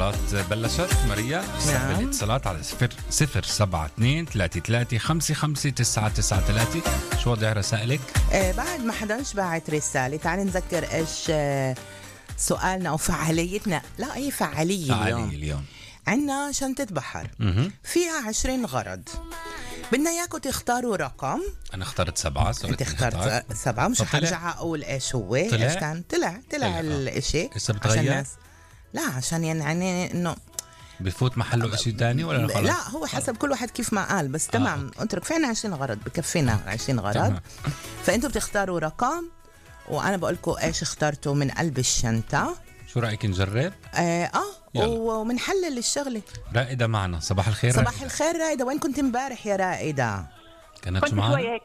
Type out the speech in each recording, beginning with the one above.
الاتصالات بلشت. ماريا استقبل الاتصالات على 072-33-55-993. شو وضع رسائلك؟ بعد ما حداش باعت رسالة. تعالي نذكر ايش سؤالنا او فعاليتنا. لا اي فعالية اليوم. عنا شنطة بحر فيها 20 غرض. بدنا اياكم تختاروا رقم. انا اخترت 7. انت اخترت 7. مش حرجع اقول ايش هو. ايش كان طلع الاشي. لسه بتغير؟ لا عشان يعني انه بفوت محله اشي تاني ولا خلاص؟ لا هو حسب كل واحد كيف ما قال. بس تمام اترك فينا 20 غرض بكفينا 20 غرض. فانتوا بتختاروا رقم وانا بقول لكم ايش اخترتوا من قلب الشنطة. شو رأيك نجرب؟ ومنحلل الشغلة. رائدة معنا. صباح الخير. صباح الخير رائدة. وين كنت امبارح يا رائدة؟ كنت شوي هيك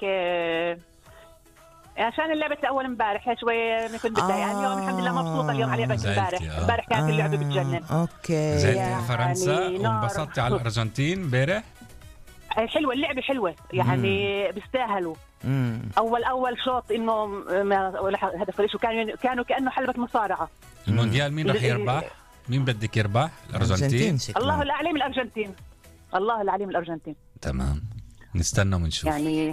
عشان اللعبة الأول امبارح شوي كنت متضايقة. اليوم الحمد لله مبسوطة اليوم على لعبة امبارح كانت اللعبة بتجنن. اوكي. زيتي على فرنسا وانبسطتي على الأرجنتين امبارح؟ حلوة اللعبة حلوة يعني بيستاهلوا. أول شوط إنه هدف فريق كانوا كأنه حلبة مصارعة. المونديال مين رح يربح؟ مين بدك يربح؟ الأرجنتين؟ الله الأعلم الأرجنتين. الله العليم الأرجنتين. تمام نستنى ونشوف يعني.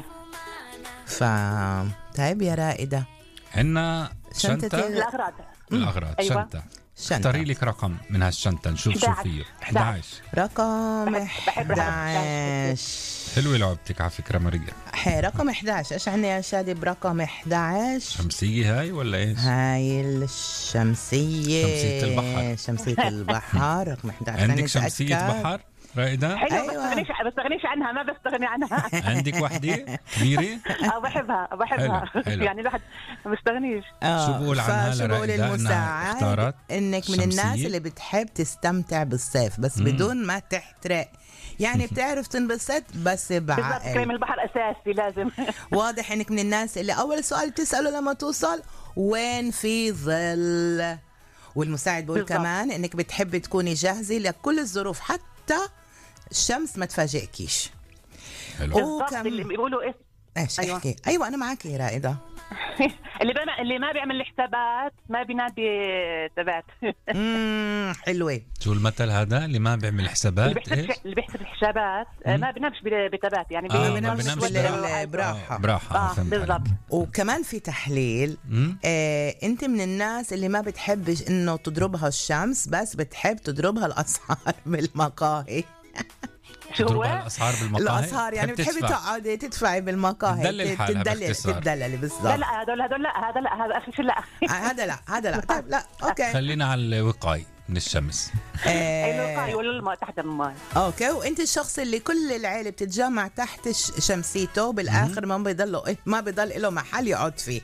طيب يا رائدة عنا شنطة الأغراض. أيوة. شنطة اختاري لك رقم من هالشنطة نشوف شو فيه. 11. رقم 11. حلوة لعبتك على فكرة ماريا. رقم 11. ايش عندنا يا شادي برقم 11؟ شمسية هاي ولا ايش؟ هاي الشمسية. شمسية البحر. شمسية البحر رقم 11. عندك شمسية بحر رائدة؟ حلو. أيوة. بستغنيش عنها. ما بستغني عنها. عندك وحدة كبيرة؟ بحبها. حلو. يعني الواحد ما بستغنيش. شو بقول عنها لرائدة؟ المساعد انك من الناس اللي بتحب تستمتع بالصيف بس بدون ما تحترق. يعني بتعرف تنبسط بس بعقل. كريم البحر أساسي لازم. واضح انك من الناس اللي اول سؤال بتسأله لما توصل وين في ظل. والمساعد بقول كمان انك بتحب تكوني جاهزة لكل الظروف حتى الشمس ما تفاجئكيش. حلو. اللي بيقولوا ايش احكي. ايوه انا معك يا رائدة. اللي ما بيعمل الحسابات ما بينادي تبات. حلوة. شو المثل هذا اللي ما بيعمل حسابات؟ اللي بيحسب الحسابات ما بينامش بتبات. يعني ما بينامش براحة. بالضبط. وكمان في تحليل انت من الناس اللي ما بتحبش انه تضربها الشمس بس بتحب تضربها الاسعار بالمقاهي. شو هو؟ الأسعار يعني بتحبي تقعدي تدفعي بالمقاهي تدللي بالضبط. لا هذا آخر شيء. لا هذا لا طيب لا أوكي خلينا على الوقاية من الشمس. الوقاية ولا الماء تحت الماء. أوكي. وأنت الشخص اللي كل العائلة بتتجمع تحت شمسيته بالآخر ما بيضل له محل يقعد فيه.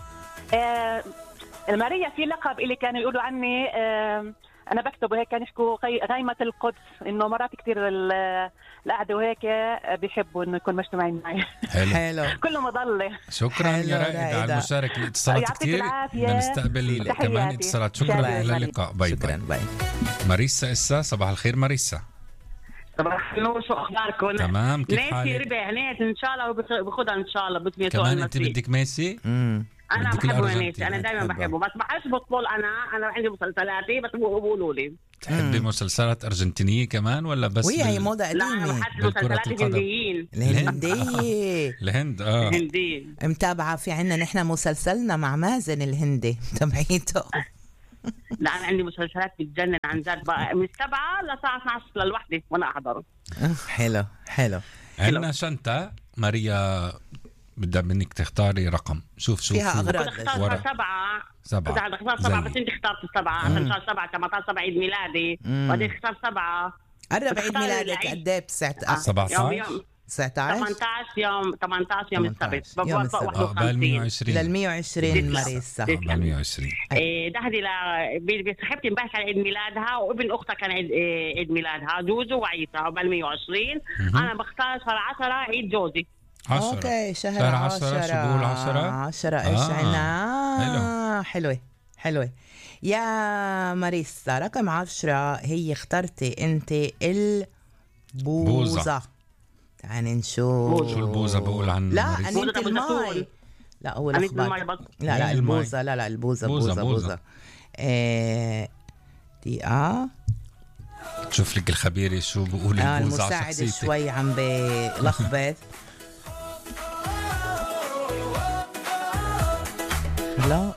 الماريا في لقب اللي كانوا يقولوا عني أنا بكتب وهيك كانوا يحكوا غيمة القدس. إنه مرات كتير القعدة وهيك بيحبوا إنه يكون مجتمعين معي. حلو. كله مضلة. شكرا يا رائدة على المشاركة. الاتصالات كتير بدنا نستقبل كمان اتصالات. شكرا إلى اللقاء. باي باي. ماريسا صباح الخير ماريسا. صباح النور. شو أخباركم؟ تمام. كيف حالك؟ ربح نيت إن شاء الله وبخدها إن شاء الله باسم يسوع كمان أنت بدك ميسي؟ أنا بحبه ميسي. أنا دائما بحبه بس بحس بطول. أنا عندي مسلسلاتي بس بيقولوا لي تحبي مسلسلات أرجنتينية كمان ولا بس؟ وهي موضة قديمة. لا أنا بحس مسلسلات الهنديين. الهند الهندي متابعة. في عنا نحن مسلسلنا مع مازن الهندي تبعيته. لا أنا عندي مسلسلات بتجنن عن جد من 7 لساعة 12 للوحدة وأنا أحضره. حلو. عندنا شنطة ماريا بدها منك تختاري رقم. شوف فيها أغراض. اختار 7 بس انت اخترت 7 عشان شهر 7 18 7 عيد ميلادي. وبعدين اختار 7 قرب عيد ميلادك قد ايه؟ 17 18 يوم السبت. لل 120 ماريسا. 120. دهدي بصاحبتي امبارح كان عيد ميلادها وابن اختها كان عيد ميلادها جوزو وعيسى بال 120. انا بختار شهر 10 عيد جوزي. اوكي شهر 10. شو بقول 10 ايش عنا؟ حلوة يا ماريسا. رقم 10 هي اخترتي انت البوزة. تعالي نشوف شو البوزة بقول عن لا انت الماي. لا هو لخبط. لا البوزة. لا البوزة. بوزة. دقيقة شوف لك الخبير شو بقول البوزة على المساعد شخصيتك. شوي عم بلخبط. لا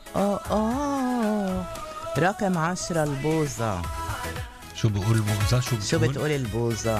رقم 10 البوزة. شو بقول البوزة؟ شو بتقول البوزة؟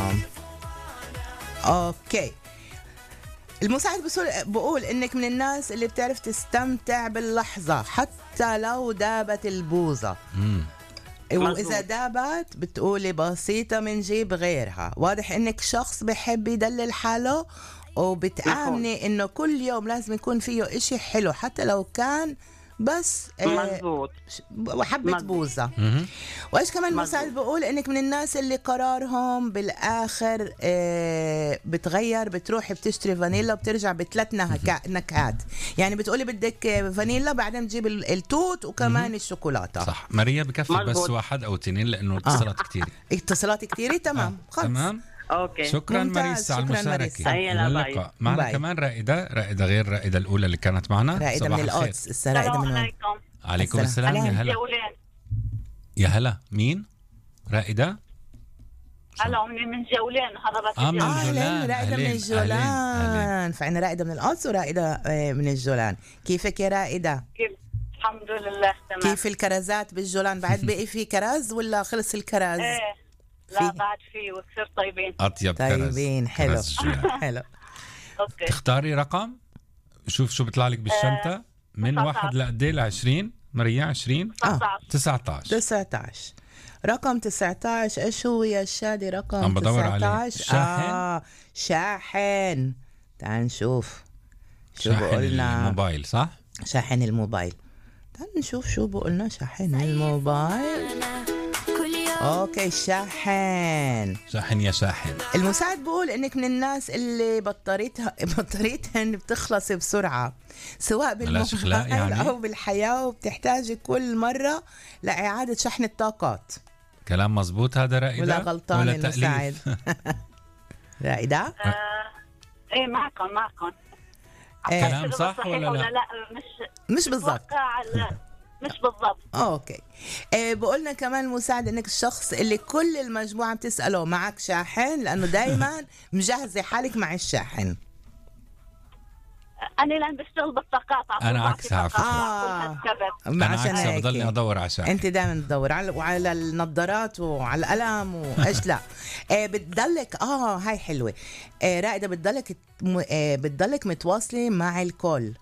اوكي، المساعد بقول انك من الناس اللي بتعرف تستمتع باللحظة حتى لو دابت البوزة. وإذا دابت بتقولي بسيطة من جيب غيرها. واضح إنك شخص بحب يدلل حاله وبتآمني إنه كل يوم لازم يكون فيه إشي حلو حتى لو كان بس وحبة بوزة. وإيش كمان مساعد بقول إنك من الناس اللي قرارهم بالآخر بتغير، بتروح بتشتري فانيلا وبترجع بثلاث نكهات. يعني بتقولي بدك فانيلا بعدين تجيب التوت وكمان الشوكولاتة. صح. ماريا بكفي بس واحد أو اثنين لأنه اتصالات كتير. اتصالات كتير. تمام تمام. اوكي، شكرا ماريسا على المشاركة. معنا كمان رائدة غير رائدة الأولى اللي كانت معنا. رائدة من القدس. رائدة من عليكم السلام. يا هلا. يا هلا. مين؟ رائدة؟ هلا من جولان. هذا بس رائدة من الجولان. فعنا رائدة من القدس ورائدة من الجولان. كيفك يا رائدة؟ الحمد لله تمام. كيف الكرزات بالجولان؟ بعد بقي في كرز ولا خلص الكرز؟ لا بعد فيه وكثير طيبين. أطيب طيبين. حلو. حلو. اوكي، تختاري رقم. شو بيطلع لك بالشنطة من 1 لقد 20 ماريا؟ 20 19 رقم 19. ايش هو يا شادي رقم عم بدور عليه؟ شاحن. تعال نشوف شو شاحن بقولنا. الموبايل. صح، شاحن الموبايل. تعال نشوف شو بقولنا. شاحن الموبايل. اوكي، شاحن يا شاحن. المساعد بقول انك من الناس اللي بطاريتهن بتخلص بسرعة سواء بالموبايل يعني او بالحياة، وبتحتاج كل مرة لإعادة شحن الطاقات. كلام مزبوط هذا رائدة ولا غلطان المساعد؟ رائدة ايه معكم كلام صح ولا لا؟ مش بالضبط. مش بالضبط. اوكي. بقولنا كمان المساعد انك الشخص اللي كل المجموعة بتسأله معك شاحن، لانه دايما مجهزة حالك مع الشاحن. انا لان بشتغل بالطاقات. انا عكسها على فكرة. انا عكسها، بضلني ادور على شاحن. انت دائما تدور وعلى النظارات وعلى القلم وايش لا. بتضلك هاي حلوة. رائدة بتضلك متواصلة مع الكل.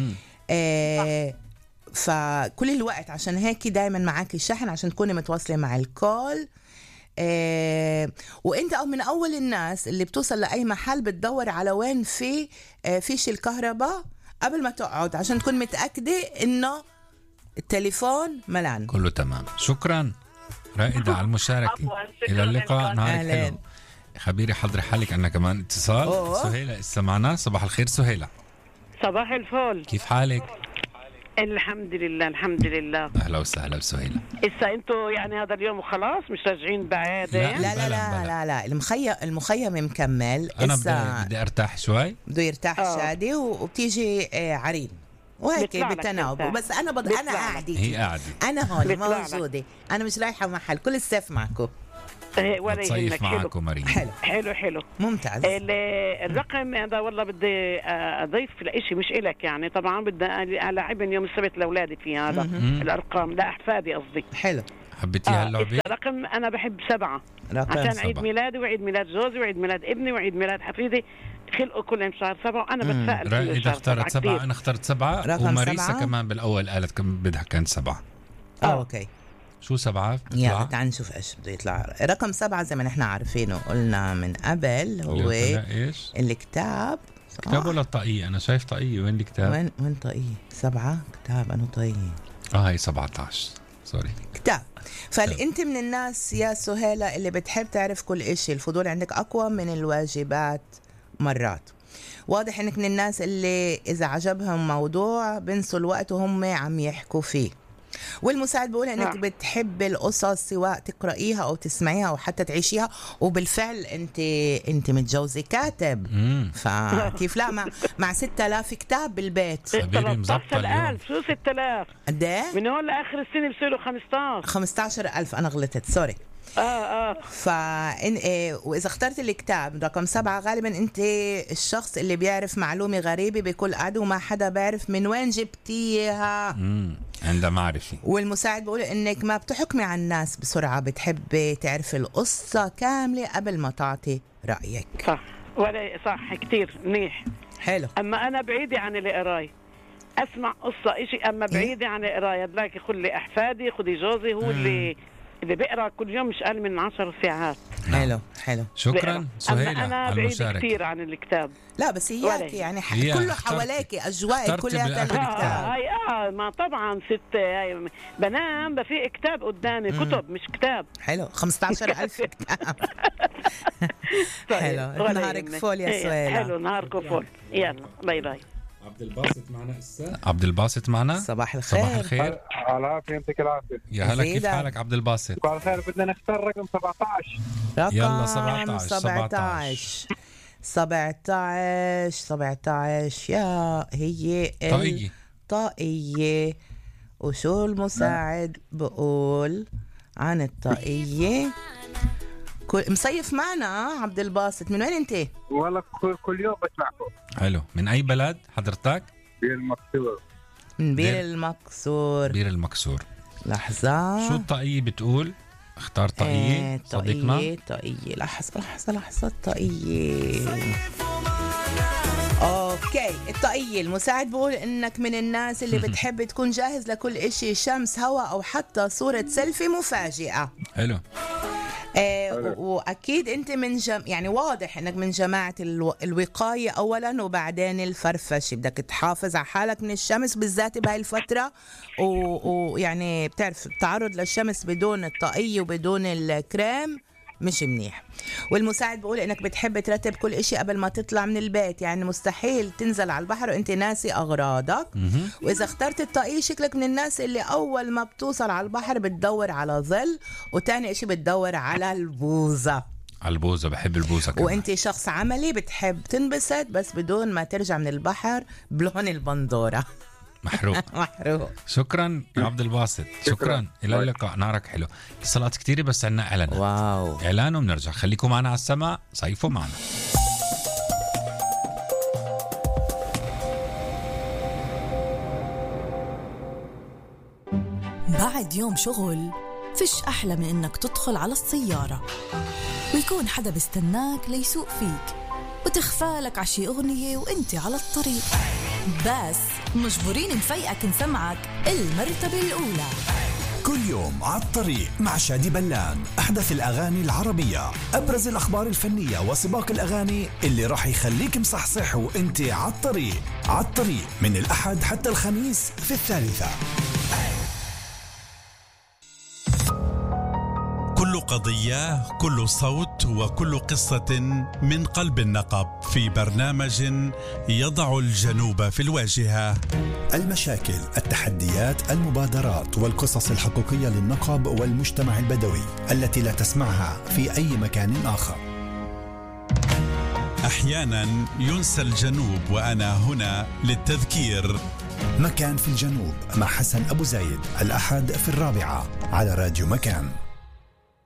فكل الوقت، عشان هيك دايما معاك الشحن عشان تكوني متواصلة مع الكل. وانت من اول الناس اللي بتوصل لاي محل بتدور على وين في فيش الكهرباء قبل ما تقعد عشان تكون متأكدة انه التليفون ملان. كله تمام. شكرا رائدة على المشاركة. الى اللقاء. نهارك حلو. خبيري حضري حالك. عنا كمان اتصال. سهيلة استمعنا. صباح الخير سهيلة. صباح الفل. كيف حالك؟ الحمد لله. اهلا وسهلا بسهيلة. إسا انتو يعني هذا اليوم وخلاص مش راجعين بعد؟ لا المخيم مكمل. انا بدي ارتاح شوي. بده يرتاح شادي وبتيجي عرين وهيك بالتناوب. بس انا انا قاعدة. هي قاعدة. انا هون موجودة. انا مش رايحة محل. كل الصيف معكم. ولا يهمك. معكم مريم. حلو ممتاز. الرقم هذا والله بدي اضيف لإشي مش إلك يعني. طبعا بدي ألعبن يوم السبت لاولادي في هذا الارقام لاحفادي قصدي. حلو. حبيتيها اللعبة؟ رقم انا بحب 7 عشان عيد ميلادي وعيد ميلاد جوزي وعيد ميلاد ابني وعيد ميلاد حفيدي خلقوا كلهم شهر 7 وانا بتفائل. رائدة اختارت 7. انا اخترت 7 وماريسا كمان بالاول قالت كم بدها كانت 7. اوكي. شو 7؟ يلا تعال نشوف ايش بده يطلع. رقم 7 زي ما نحن عارفينه قلنا من قبل هو الكتاب. كتاب ولا طاقية؟ أنا شايف طاقية. وين الكتاب؟ وين طاقية؟ 7 كتاب. أنا طاقية. هاي 17 سوري كتاب. فأنت من الناس يا سهيلة اللي بتحب تعرف كل إشي. الفضول عندك أقوى من الواجبات مرات. واضح إنك من الناس اللي إذا عجبهم موضوع بنسوا الوقت وهم عم يحكوا فيه. والمساعد بقول انك بتحب القصص سواء تقرأيها او تسمعيها او حتى تعيشيها. وبالفعل انت متجوزة كاتب. فكيف لا مع 6000 كتاب بالبيت. حبيبي مزبطة اليوم. شو 6000 قد ايه؟ من هون لاخر السنة بصيروا 15. 15000. انا غلطت سوري. وإذا اخترت الكتاب رقم 7 غالبا أنت الشخص اللي بيعرف معلومة غريبة بكل قعدة وما حدا بيعرف من وين جبتيها. عندها معرفة. والمساعد بيقول إنك ما بتحكمي على الناس بسرعة، بتحبي تعرفي القصة كاملة قبل ما تعطي رأيك. صح ولا صح كتير منيح. حلو. أما أنا بعيدة عن القراية، أسمع قصة إشي، أما بعيدة عن القراية. بلاقي خلي أحفادي، خدي جوزي هو اللي بيقرأ كل يوم مش أقل من 10 ساعات. حلو. شكرا سهيلة أنا على بعيدة المشاركة. كتير عن الكتاب. لا بس هي يعني كله حواليك، أجواء كلها الكتاب. هاي ما طبعا ست هاي بنام في كتاب قدامي، كتب مش كتاب. حلو 15,000 كتاب. حلو. نهارك فول يا سهيلة. حلو نهاركم فول. يلا باي باي. عبد الباسط معنا إسا. عبد الباسط معنا. صباح الخير. العافية. يعطيك العافية. يا هلا، كيف حالك عبد الباسط؟ صباح الخير. بدنا نختار رقم 17. يلا 17 يا هي الطاقية. وشو المساعد بقول عن الطاقية؟ مصيف معنا عبد الباسط، من وين انت؟ والله كل يوم بسمعكم. حلو. من اي بلد حضرتك؟ بير المكسور. من بير المكسور. لحظة، شو الطاقية بتقول؟ اختار طاقية. صديقنا طاقية. لحظة الطاقية. اوكي، الطاقية. المساعد بقول انك من الناس اللي بتحب تكون جاهز لكل اشي، شمس، هواء او حتى صورة سيلفي مفاجئة. حلو. واكيد انت من يعني واضح انك من جماعه الوقايه اولا وبعدين الفرفشه. بدك تحافظ على حالك من الشمس بالذات بهاي الفتره، ويعني بتعرف التعرض للشمس بدون الطاقيه وبدون الكريم مش منيح. والمساعد بقول انك بتحب ترتب كل اشي قبل ما تطلع من البيت، يعني مستحيل تنزل على البحر وانت ناسي اغراضك. واذا اخترت الطاقية شكلك من الناس اللي اول ما بتوصل على البحر بتدور على ظل، وتاني اشي بتدور على البوزة. بحب البوزة كمان. وانت شخص عملي بتحب تنبسط بس بدون ما ترجع من البحر بلون البندورة. محروق. شكرا يا عبد الباسط. شكرا. الى اللقاء. نهارك حلو. اتصالات كتيرة بس عنا اعلانات. واو. اعلان وبنرجع. خليكم معنا على السماء، صيفوا معنا. بعد يوم شغل فيش أحلى من إنك تدخل على السيارة ويكون حدا بيستناك ليسوق فيك وتخفالك عشي أغنية وإنت على الطريق، بس مجبورين نفيقك نسمعك المرتبة الأولى. كل يوم على الطريق مع شادي بلان، أحدث الأغاني العربية، أبرز الأخبار الفنية وسباق الأغاني اللي راح يخليك مصحصح وإنت على الطريق من الأحد حتى الخميس في 3. كل قضية، كل صوت وكل قصة من قلب النقب في برنامج يضع الجنوب في الواجهة. المشاكل، التحديات، المبادرات والقصص الحقيقية للنقب والمجتمع البدوي التي لا تسمعها في أي مكان آخر. أحيانا ينسى الجنوب وأنا هنا للتذكير. مكان في الجنوب مع حسن أبو زايد، الأحد في 4 على راديو مكان.